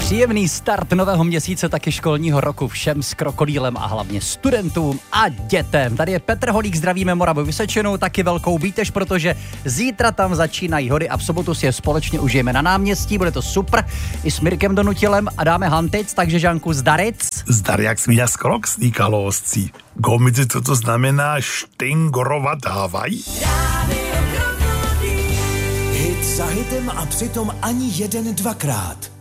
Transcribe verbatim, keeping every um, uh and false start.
Příjemný start nového měsíce, taky školního roku všem s krokodýlem a hlavně studentům a dětem. Tady je Petr Holík, zdravíme Moravu Vysočinu, taky Velkou Bítež, protože zítra tam začínají hody a v sobotu si je společně užijeme na náměstí, bude to super, i s Mirkem Donutilem a dáme hantic, takže Žanku, zdaric. Zdar jak smiňa skrok sníkaloscí. Gomici, co to znamená štingorovat dávaj? Hit za hitem a přitom ani jeden dvakrát.